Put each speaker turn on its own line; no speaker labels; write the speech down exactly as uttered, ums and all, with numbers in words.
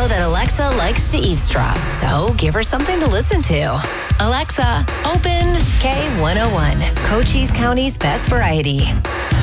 know that Alexa likes to eavesdrop, so give her something to listen to. Alexa, open K one oh one, Cochise County's best variety.